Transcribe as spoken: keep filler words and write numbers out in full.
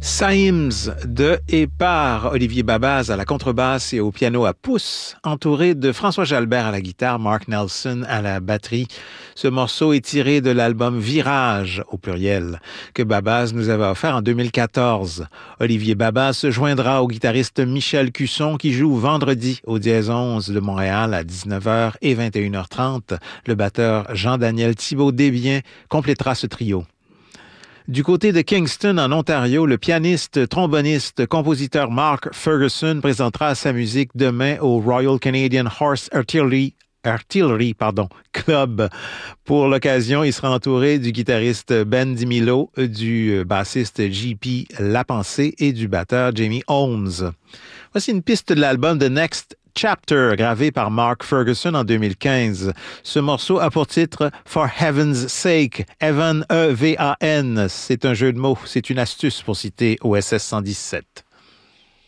Symes de et par Olivier Babaz à la contrebasse et au piano à pouce, entouré de François Jalbert à la guitare, Mark Nelson à la batterie. Ce morceau est tiré de l'album Virage, au pluriel, que Babaz nous avait offert en deux mille quatorze. Olivier Babaz se joindra au guitariste Michel Cusson qui joue vendredi au Dièse onze de Montréal à dix-neuf heures et vingt et une heures trente. Le batteur Jean-Daniel Thibault-Desbiens complétera ce trio. Du côté de Kingston, en Ontario, le pianiste, tromboniste, compositeur Mark Ferguson présentera sa musique demain au Royal Canadian Horse Artillery, Artillery pardon, Club. Pour l'occasion, il sera entouré du guitariste Ben DiMilo, du bassiste J P Lapensée et du batteur Jamie Holmes. Voici une piste de l'album The Next Chapter, gravé par Mark Ferguson en deux mille quinze. Ce morceau a pour titre For Heaven's Sake, Evan, E V A N. C'est un jeu de mots, c'est une astuce pour citer O S S cent dix-sept.